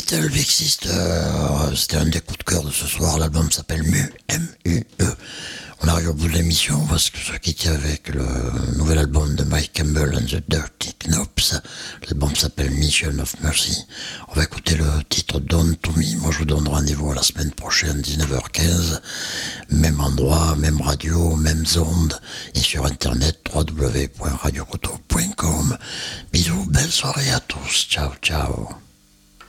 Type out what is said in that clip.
Little Big Sister, c'était un des coups de cœur de ce soir. L'album s'appelle Mu, M-U-E. On arrive au bout de l'émission parce que se quitter avec le nouvel album de Mike Campbell and the Dirty Knops. L'album s'appelle Mission of Mercy. On va écouter le titre Down to Me. Moi, je vous donne rendez-vous à la semaine prochaine, 19h15. Même endroit, même radio, mêmes ondes. Et sur internet, www.radiocoto.com. Bisous, belle soirée à tous. Ciao, ciao.